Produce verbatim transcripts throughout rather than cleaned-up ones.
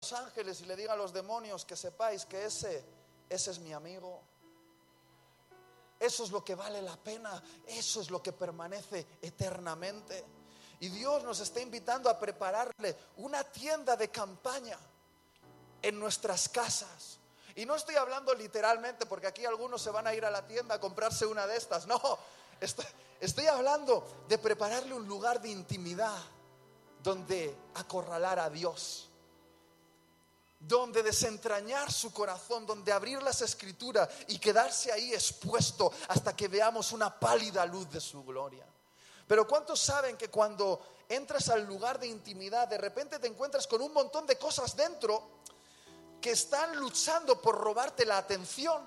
los ángeles y le diga a los demonios que sepáis que ese, ese es mi amigo. Eso es lo que vale la pena, eso es lo que permanece eternamente. Y Dios nos está invitando a prepararle una tienda de campaña en nuestras casas. Y no estoy hablando literalmente, porque aquí algunos se van a ir a la tienda a comprarse una de estas. No, estoy, estoy hablando de prepararle un lugar de intimidad donde acorralar a Dios, donde desentrañar su corazón, donde abrir las escrituras y quedarse ahí expuesto hasta que veamos una pálida luz de su gloria. Pero ¿cuántos saben que cuando entras al lugar de intimidad, de repente te encuentras con un montón de cosas dentro que están luchando por robarte la atención?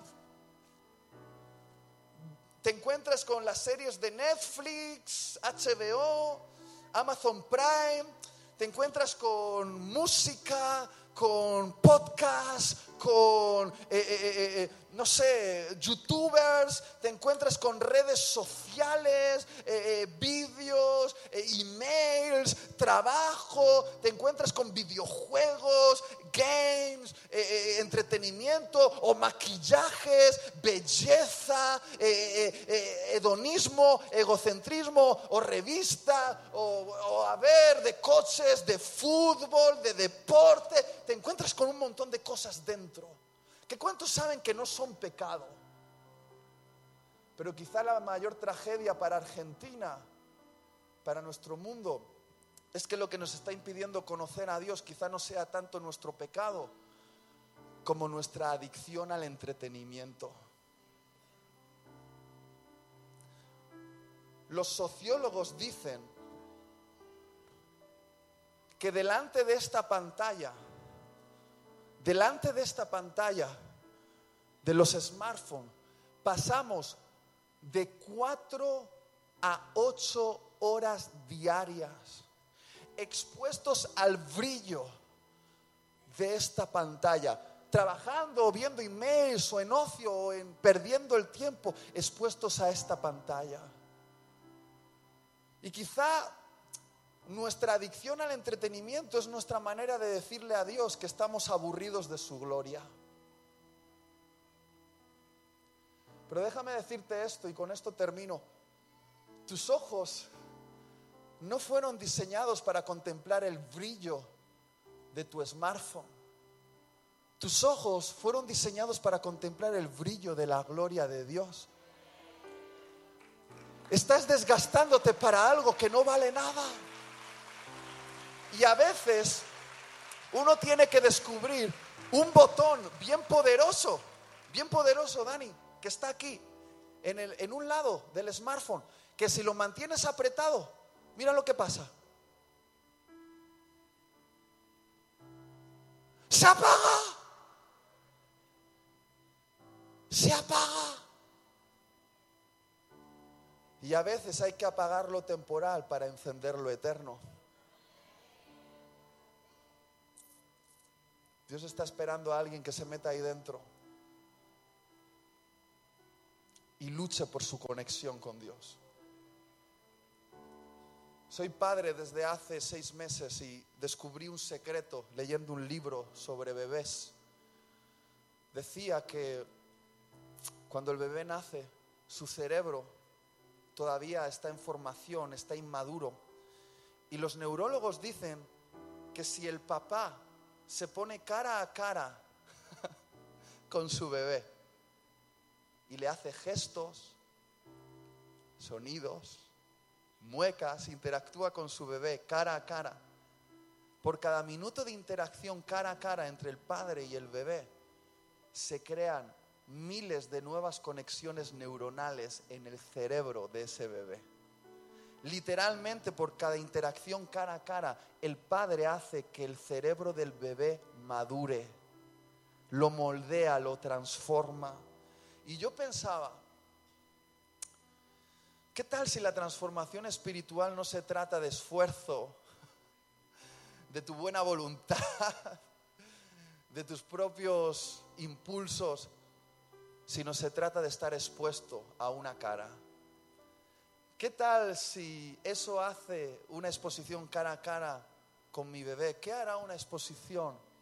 Te encuentras con las series de Netflix, H B O, Amazon Prime, te encuentras con música, con podcast, con eh, eh, eh, no sé, youtubers, te encuentras con redes sociales, eh, eh, vídeos, eh, emails, trabajo, te encuentras con videojuegos, games, eh, eh, entretenimiento o maquillajes, belleza, eh, eh, eh, hedonismo, egocentrismo o revista o, o a ver, de coches, de fútbol, de deporte. Te encuentras con un montón de cosas dentro. ¿Que cuántos saben que no son pecado? Pero quizá la mayor tragedia para Argentina, para nuestro mundo, es que lo que nos está impidiendo conocer a Dios quizá no sea tanto nuestro pecado como nuestra adicción al entretenimiento. Los sociólogos dicen que delante de esta pantalla, delante de esta pantalla de los smartphones, pasamos de cuatro a ocho horas diarias expuestos al brillo de esta pantalla, trabajando o viendo emails o en ocio o en perdiendo el tiempo, expuestos a esta pantalla. Y quizá nuestra adicción al entretenimiento es nuestra manera de decirle a Dios que estamos aburridos de su gloria. Pero déjame decirte esto y con esto termino. Tus ojos no fueron diseñados para contemplar el brillo de tu smartphone. Tus ojos fueron diseñados para contemplar el brillo de la gloria de Dios. Estás desgastándote para algo que no vale nada. Y a veces uno tiene que descubrir un botón bien poderoso, bien poderoso, Dani, que está aquí, en, el, en un lado del smartphone, que si lo mantienes apretado, mira lo que pasa. Se apaga. Se apaga. Y a veces hay que apagar lo temporal para encender lo eterno. Dios está esperando a alguien que se meta ahí dentro y luche por su conexión con Dios. Soy padre desde hace seis meses y descubrí un secreto leyendo un libro sobre bebés. Decía que cuando el bebé nace, su cerebro todavía está en formación, está inmaduro. Y los neurólogos dicen que si el papá se pone cara a cara con su bebé y le hace gestos, sonidos, muecas, interactúa con su bebé cara a cara, por cada minuto de interacción cara a cara entre el padre y el bebé, se crean miles de nuevas conexiones neuronales en el cerebro de ese bebé. Literalmente, por cada interacción cara a cara, el padre hace que el cerebro del bebé madure, lo moldea, lo transforma. Y yo pensaba, ¿qué tal si la transformación espiritual no se trata de esfuerzo, de tu buena voluntad, de tus propios impulsos, sino se trata de estar expuesto a una cara? ¿Qué tal si eso hace una exposición cara a cara con mi bebé? ¿Qué hará una exposición